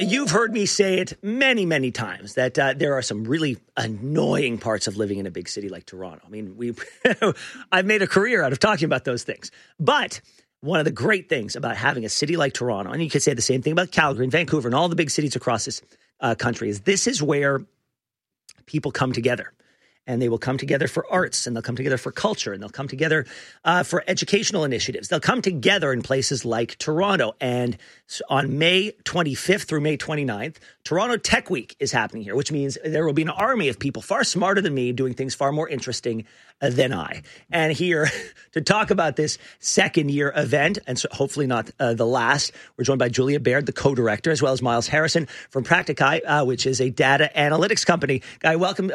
you've heard me say it many, many times that there are some really annoying parts of living in a big city like Toronto. I mean, I've made a career out of talking about those things. But one of the great things about having a city like Toronto, and you could say the same thing about Calgary and Vancouver and all the big cities across this country, is this is where people come together. And they will come together for arts, and they'll come together for culture, and they'll come together for educational initiatives. They'll come together in places like Toronto. And on May 25th through May 29th, Toronto Tech Week is happening here, which means there will be an army of people far smarter than me doing things far more interesting than I. And here to talk about this second year event, and so hopefully not the last, we're joined by Julia Baird, the co-director, as well as Miles Harrison from Practicai, which is a data analytics company. Guy, welcome.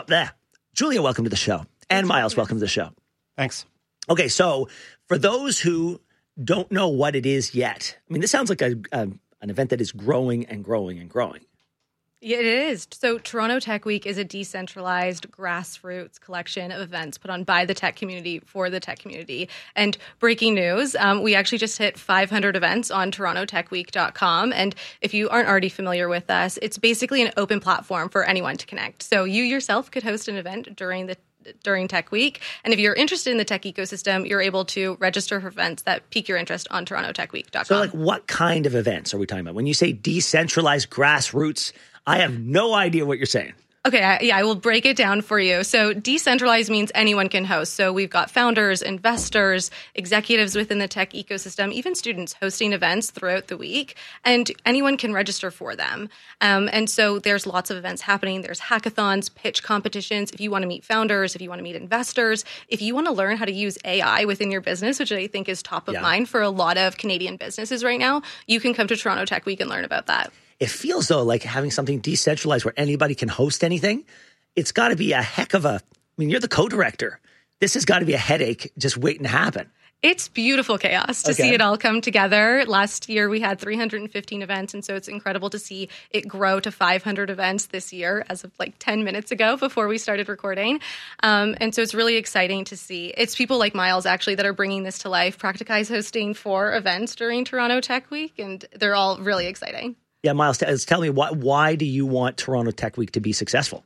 Julia, welcome to the show. And Miles, welcome to the show. Thanks. Okay, so for those who don't know what it is yet, I mean, this sounds like an event that is growing and growing and growing. Yeah, it is. So Toronto Tech Week is a decentralized grassroots collection of events put on by the tech community for the tech community. And breaking news, we actually just hit 500 events on torontotechweek.com. And if you aren't already familiar with us, it's basically an open platform for anyone to connect. So you yourself could host an event during Tech Week. And if you're interested in the tech ecosystem, you're able to register for events that pique your interest on torontotechweek.com. So like what kind of events are we talking about? When you say decentralized grassroots, I have no idea what you're saying. Okay, I will break it down for you. So decentralized means anyone can host. So we've got founders, investors, executives within the tech ecosystem, even students hosting events throughout the week, and anyone can register for them. And so there's lots of events happening. There's hackathons, pitch competitions. If you want to meet founders, if you want to meet investors, if you want to learn how to use AI within your business, which I think is top of mind for a lot of Canadian businesses right now, you can come to Toronto Tech Week and learn about that. It feels, though, like having something decentralized where anybody can host anything. It's got to be a heck of a, I mean, you're the co-director. This has got to be a headache just waiting to happen. It's beautiful chaos to see it all come together. Last year, we had 315 events, and so it's incredible to see it grow to 500 events this year as of like 10 minutes ago before we started recording. And so it's really exciting to see. It's people like Miles, actually, that are bringing this to life. Practicai is hosting 4 events during Toronto Tech Week, and they're all really exciting. Yeah, Miles, tell me, why do you want Toronto Tech Week to be successful?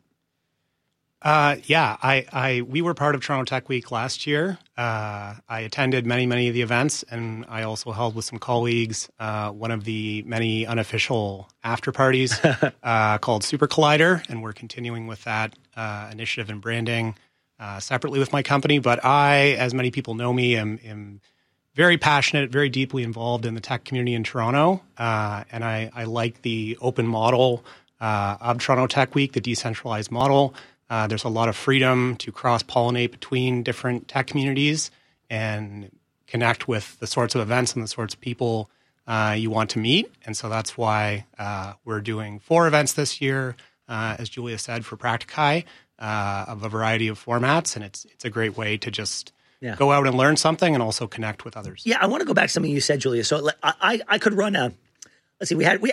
We were part of Toronto Tech Week last year. I attended many of the events, and I also held with some colleagues one of the many unofficial after parties called Super Collider, and we're continuing with that initiative and branding separately with my company. But I, as many people know me, am very passionate, very deeply involved in the tech community in Toronto, and I like the open model of Toronto Tech Week, the decentralized model. There's a lot of freedom to cross-pollinate between different tech communities and connect with the sorts of events and the sorts of people you want to meet. And so that's why we're doing 4 events this year, as Julia said, for Practicai, of a variety of formats. And it's a great way to just go out and learn something and also connect with others. Yeah, I want to go back to something you said, Julia. So I could run a, let's see, we had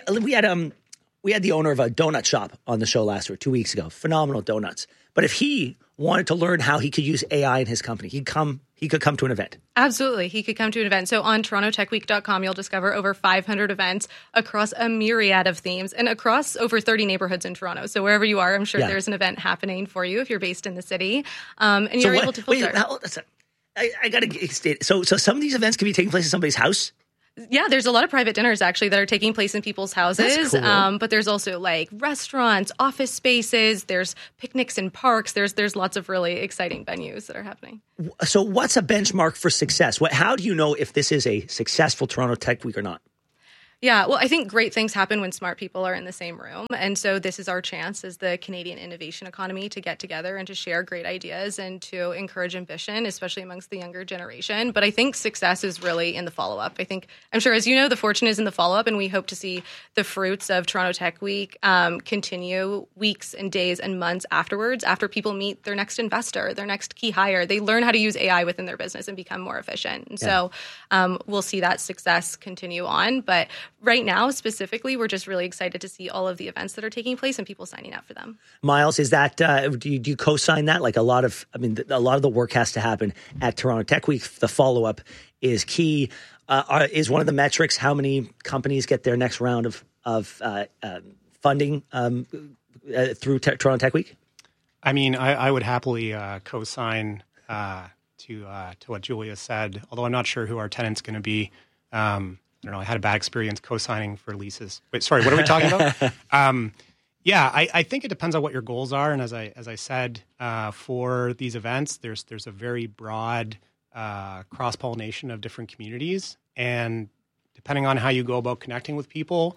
the owner of a donut shop on the show last week, 2 weeks ago. Phenomenal donuts. But if he wanted to learn how he could use AI in his company, he could come to an event. Absolutely. He could come to an event. So on torontotechweek.com, you'll discover over 500 events across a myriad of themes and across over 30 neighborhoods in Toronto. So wherever you are, I'm sure there's an event happening for you if you're based in the city. And you're able to filter. I got to state. So some of these events can be taking place in somebody's house? Yeah, there's a lot of private dinners actually that are taking place in people's houses. That's cool. But there's also like restaurants, office spaces, there's picnics in parks. There's lots of really exciting venues that are happening. So what's a benchmark for success? How do you know if this is a successful Toronto Tech Week or not? Yeah, well, I think great things happen when smart people are in the same room. And so this is our chance as the Canadian innovation economy to get together and to share great ideas and to encourage ambition, especially amongst the younger generation. But I think success is really in the follow-up. I'm sure, as you know, the fortune is in the follow-up, and we hope to see the fruits of Toronto Tech Week continue weeks and days and months afterwards, after people meet their next investor, their next key hire. They learn how to use AI within their business and become more efficient. And so we'll see that success continue on. But right now, specifically, we're just really excited to see all of the events that are taking place and people signing up for them. Miles, is that do you co-sign that? Like a lot of the work has to happen at Toronto Tech Week. The follow-up is key. is one of the metrics how many companies get their next round of funding through Toronto Tech Week? I mean, I would happily co-sign to what Julia said, although I'm not sure who our tenant's going to be. I don't know. I had a bad experience co-signing for leases. Wait, sorry, what are we talking about? Yeah, I think it depends on what your goals are. And as I said, for these events, there's a very broad cross-pollination of different communities. And depending on how you go about connecting with people,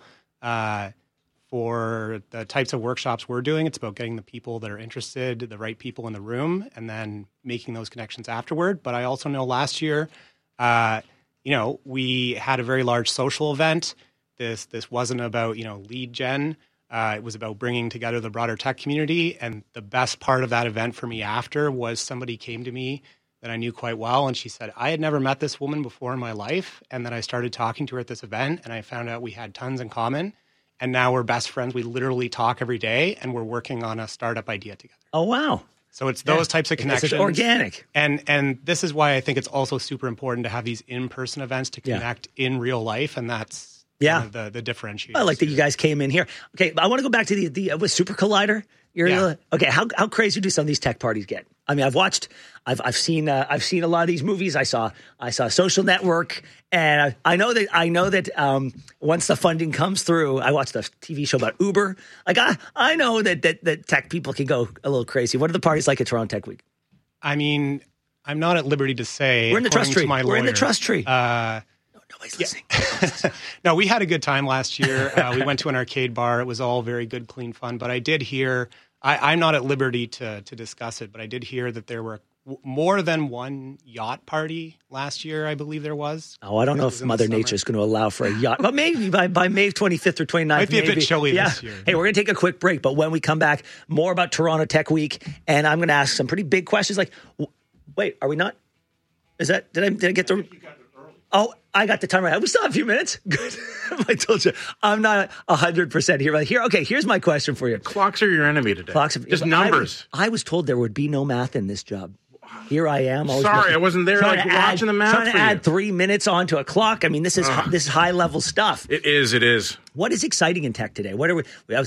for the types of workshops we're doing, it's about getting the people that are interested, the right people in the room, and then making those connections afterward. But I also know last year, we had a very large social event. This wasn't about, lead gen. It was about bringing together the broader tech community. And the best part of that event for me after was somebody came to me that I knew quite well. And she said, I had never met this woman before in my life. And then I started talking to her at this event and I found out we had tons in common. And now we're best friends. We literally talk every day and we're working on a startup idea together. Oh, wow. So it's those types of connections. It's organic. And this is why I think it's also super important to have these in-person events to connect in real life. And that's one of the differentiators. I like that you guys came in here. Okay, I want to go back to the with Super Collider. Okay, how crazy do some of these tech parties get? I mean, I've seen a lot of these movies. I saw Social Network, and I know that once the funding comes through, I watched a TV show about Uber. Like I know that tech people can go a little crazy. What are the parties like at Toronto Tech Week? I mean, I'm not at liberty to say. We're in the trust tree. We're in the trust tree. Nobody's listening. No, we had a good time last year. We went to an arcade bar. It was all very good, clean fun. But I did hear. I'm not at liberty to discuss it, but I did hear that there were more than one yacht party last year, I believe there was. Oh, I don't know if Mother Nature is going to allow for a yacht. But maybe by May 25th or 29th. Might be a bit chilly this year. Hey, we're going to take a quick break, but when we come back, more about Toronto Tech Week, and I'm going to ask some pretty big questions like, wait, are we not? Is that, did I get the... Oh, I got the time right. We still have a few minutes. Good. I told you, I'm not 100% here. But here's my question for you. Clocks are your enemy today. Just numbers. I was told there would be no math in this job. Here I am. Sorry, I wasn't there watching the math trying to add 3 minutes onto a clock. I mean, this is high level stuff. It is. What is exciting in tech today? What are we?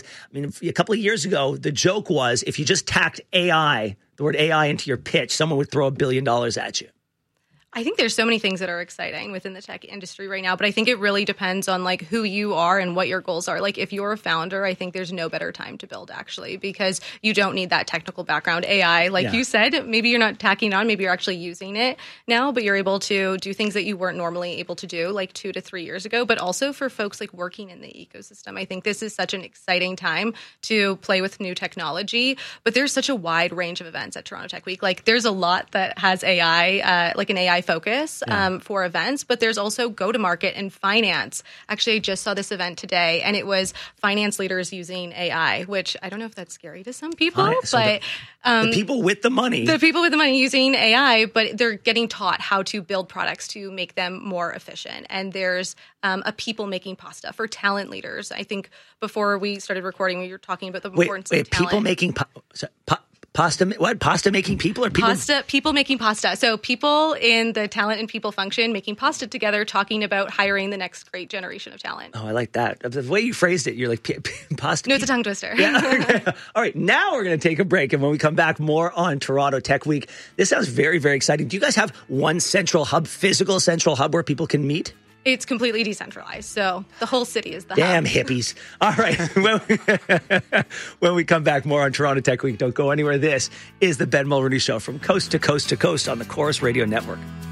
A couple of years ago, the joke was if you just tacked the word AI into your pitch, someone would throw $1 billion at you. I think there's so many things that are exciting within the tech industry right now, but I think it really depends on like who you are and what your goals are. Like if you're a founder, I think there's no better time to build actually, because you don't need that technical background. AI, like you said, maybe you're not tacking on, maybe you're actually using it now, but you're able to do things that you weren't normally able to do like 2 to 3 years ago. But also for folks like working in the ecosystem, I think this is such an exciting time to play with new technology, but there's such a wide range of events at Toronto Tech Week. Like there's a lot that has AI, like an AI focus for events, but there's also go-to-market and finance. Actually, I just saw this event today, and it was finance leaders using AI, which I don't know if that's scary to some people, but the people with the money. The people with the money using AI, but they're getting taught how to build products to make them more efficient. And there's a people making pasta for talent leaders. I think before we started recording, we were talking about the importance of talent. People making pasta? What? Pasta making people or people? People making pasta. So people in the talent and people function making pasta together, talking about hiring the next great generation of talent. Oh, I like that. The way you phrased it, you're like pasta. No, it's a tongue twister. Yeah. Okay. All right. Now we're going to take a break. And when we come back, more on Toronto Tech Week. This sounds very, very exciting. Do you guys have one central hub, physical central hub where people can meet? It's completely decentralized, so the whole city is the Damn hub. Hippies. All right. When we come back, more on Toronto Tech Week. Don't go anywhere. This is the Ben Mulroney Show from coast to coast to coast on the Chorus Radio Network.